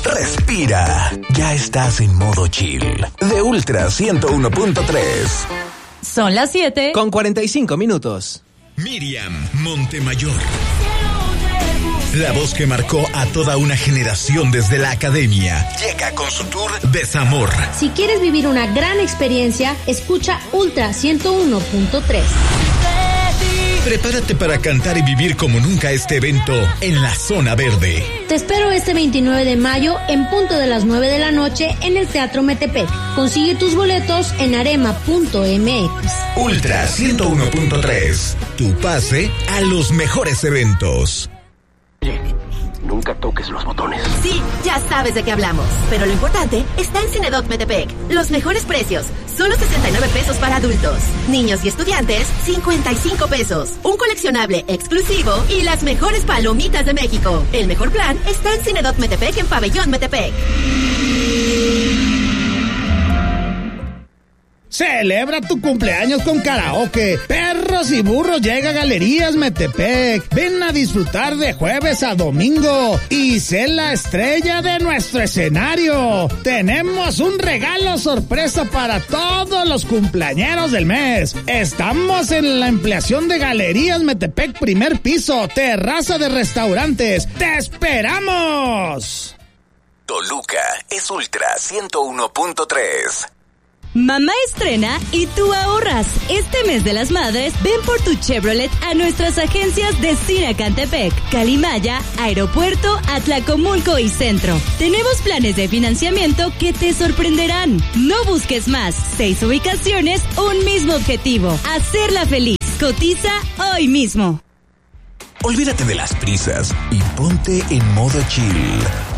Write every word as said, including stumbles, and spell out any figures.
respira. Ya estás en modo chill. De Ultra ciento uno punto tres. Son las siete con cuarenta y cinco minutos. Miriam Montemayor. La voz que marcó a toda una generación desde la academia. Llega con su tour Desamor. Si quieres vivir una gran experiencia, escucha Ultra ciento uno punto tres. Prepárate para cantar y vivir como nunca este evento en la Zona Verde. Te espero este veintinueve de mayo en punto de las nueve de la noche en el Teatro Metepec. Consigue tus boletos en arema punto eme equis. Ultra ciento uno punto tres. Tu pase a los mejores eventos. Nunca toques los botones. Sí, ya sabes de qué hablamos. Pero lo importante está en Cinedoc Metepec. Los mejores precios. Solo sesenta y nueve pesos para adultos. Niños y estudiantes, cincuenta y cinco pesos. Un coleccionable exclusivo y las mejores palomitas de México. El mejor plan está en Cinedoc Metepec en Pabellón Metepec. Celebra tu cumpleaños con karaoke. Perros y burros llega a Galerías Metepec. Ven a disfrutar de jueves a domingo y sé la estrella de nuestro escenario. Tenemos un regalo sorpresa para todos los cumpleañeros del mes. Estamos en la ampliación de Galerías Metepec, primer piso, terraza de restaurantes. ¡Te esperamos! Toluca es Ultra ciento uno punto tres. Mamá estrena y tú ahorras. Este mes de las madres, ven por tu Chevrolet a nuestras agencias de Cinacantepec, Calimaya, Aeropuerto, Atlacomulco y Centro. Tenemos planes de financiamiento que te sorprenderán. No busques más. Seis ubicaciones, un mismo objetivo. Hacerla feliz. Cotiza hoy mismo. Olvídate de las prisas y ponte en modo chill.